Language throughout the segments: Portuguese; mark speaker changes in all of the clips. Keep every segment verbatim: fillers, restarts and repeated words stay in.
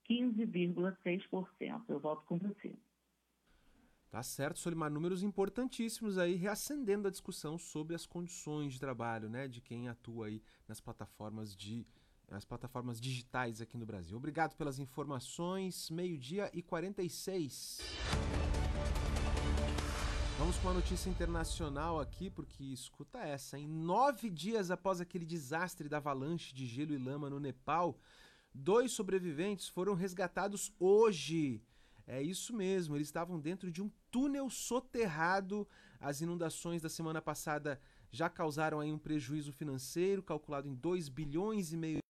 Speaker 1: quinze vírgula seis por cento. Eu volto com você.
Speaker 2: Tá certo, Solimar, números importantíssimos aí, reacendendo a discussão sobre as condições de trabalho, né, de quem atua aí nas plataformas de nas plataformas digitais aqui no Brasil. Obrigado pelas informações, meio-dia e quarenta e seis. Vamos com a notícia internacional aqui, porque escuta essa, em nove dias após aquele desastre da avalanche de gelo e lama no Nepal, dois sobreviventes foram resgatados hoje. É isso mesmo, eles estavam dentro de um túnel soterrado. As inundações da semana passada já causaram aí um prejuízo financeiro calculado em dois bilhões e meio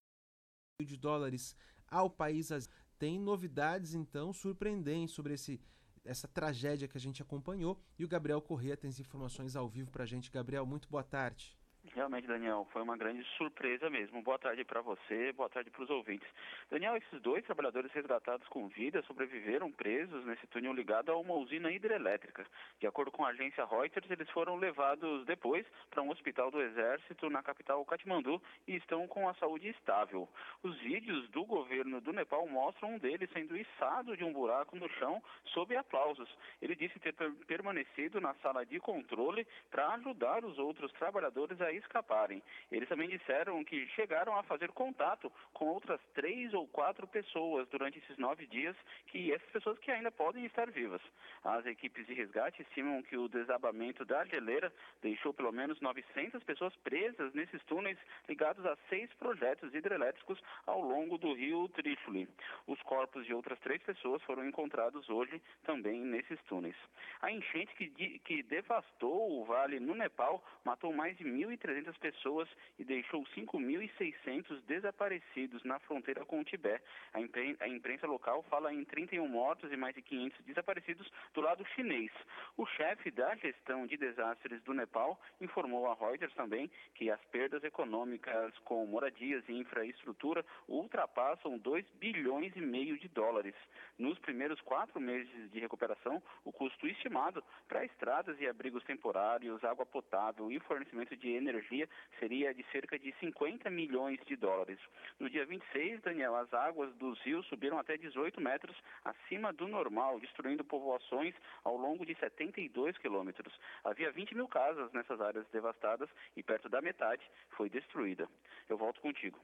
Speaker 2: de dólares ao país. Tem novidades, então, surpreendentes sobre esse, essa tragédia que a gente acompanhou. E o Gabriel Corrêa tem as informações ao vivo pra gente. Gabriel, muito boa tarde.
Speaker 3: Realmente, Daniel, foi uma grande surpresa mesmo. Boa tarde para você, boa tarde para os ouvintes. Daniel, esses dois trabalhadores resgatados com vida sobreviveram presos nesse túnel ligado a uma usina hidrelétrica. De acordo com a agência Reuters, eles foram levados depois para um hospital do Exército na capital Katmandu e estão com a saúde estável. Os vídeos do governo do Nepal mostram um deles sendo içado de um buraco no chão sob aplausos. Ele disse ter permanecido na sala de controle para ajudar os outros trabalhadores a escaparem. Eles também disseram que chegaram a fazer contato com outras três ou quatro pessoas durante esses nove dias, que essas pessoas que ainda podem estar vivas. As equipes de resgate estimam que o desabamento da geleira deixou pelo menos novecentas pessoas presas nesses túneis ligados a seis projetos hidrelétricos ao longo do rio Trishuli. Os corpos de outras três pessoas foram encontrados hoje também nesses túneis. A enchente que, que devastou o vale no Nepal matou mais de mil e trezentas pessoas e deixou cinco mil e seiscentos desaparecidos na fronteira com o Tibete. A, impren- a imprensa local fala em trinta e um mortos e mais de quinhentos desaparecidos do lado chinês. O chefe da gestão de desastres do Nepal informou a Reuters também que as perdas econômicas com moradias e infraestrutura ultrapassam dois bilhões e meio de dólares. Nos primeiros quatro meses de recuperação, o custo estimado para estradas e abrigos temporários, água potável e fornecimento de energia seria de cerca de cinquenta milhões de dólares. No dia vinte e seis, Daniel, as águas dos rios subiram até dezoito metros acima do normal, destruindo povoações ao longo de setenta e dois quilômetros. Havia vinte mil casas nessas áreas devastadas e perto da metade foi destruída. Eu volto contigo.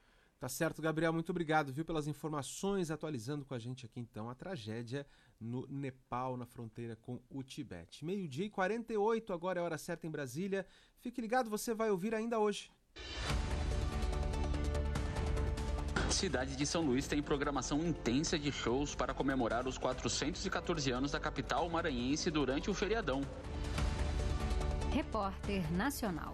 Speaker 2: Tá certo, Gabriel, muito obrigado, viu, pelas informações, atualizando com a gente aqui, então, a tragédia no Nepal, na fronteira com o Tibete. Meio-dia e quarenta e oito, agora é a hora certa em Brasília. Fique ligado, você vai ouvir ainda hoje.
Speaker 4: Cidade de São Luís tem programação intensa de shows para comemorar os quatrocentos e quatorze anos da capital maranhense durante o feriadão.
Speaker 5: Repórter Nacional.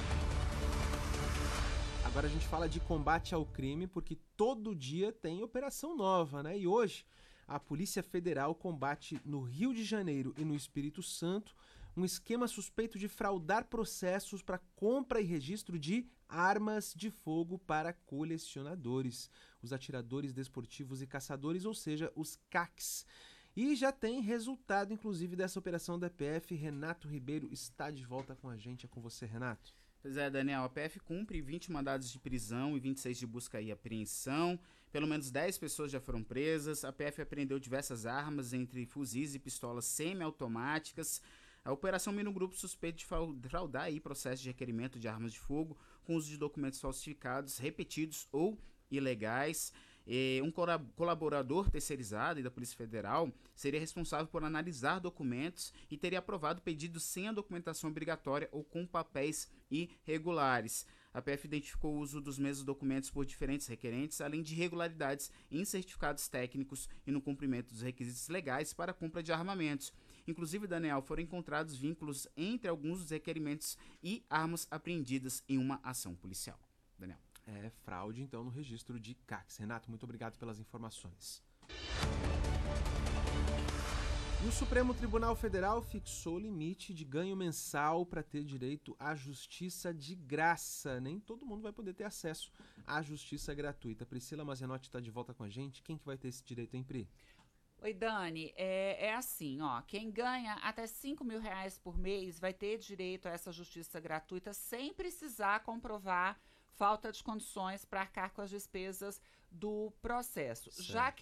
Speaker 2: Agora a gente fala de combate ao crime, porque todo dia tem operação nova, né? E hoje a Polícia Federal combate no Rio de Janeiro e no Espírito Santo um esquema suspeito de fraudar processos para compra e registro de armas de fogo para colecionadores, os atiradores desportivos e caçadores, ou seja, os C A Cs. E já tem resultado, inclusive, dessa operação da P F. Renato Ribeiro está de volta com a gente. É com você, Renato.
Speaker 6: Pois é, Daniel, a P F cumpre vinte mandados de prisão e vinte e seis de busca e apreensão. Pelo menos dez pessoas já foram presas. A P F apreendeu diversas armas, entre fuzis e pistolas semiautomáticas. A operação mira um grupo suspeito de fraudar aí processo de requerimento de armas de fogo com uso de documentos falsificados, repetidos ou ilegais. E um colaborador terceirizado da Polícia Federal seria responsável por analisar documentos e teria aprovado pedidos sem a documentação obrigatória ou com papéis irregulares. A P F identificou o uso dos mesmos documentos por diferentes requerentes, além de irregularidades em certificados técnicos e no cumprimento dos requisitos legais para a compra de armamentos. Inclusive, Daniel, foram encontrados vínculos entre alguns dos requerimentos e armas apreendidas em uma ação policial. Daniel.
Speaker 2: É fraude, então, no registro de C A Cs. Renato, muito obrigado pelas informações. E o Supremo Tribunal Federal fixou limite de ganho mensal para ter direito à justiça de graça. Nem todo mundo vai poder ter acesso à justiça gratuita. Priscila Mazenotti está de volta com a gente. Quem que vai ter esse direito, hein, Pri?
Speaker 7: Oi, Dani, é, é assim, ó, quem ganha até cinco mil reais por mês vai ter direito a essa justiça gratuita sem precisar comprovar falta de condições para arcar com as despesas do processo.
Speaker 2: Certo.
Speaker 7: Já quem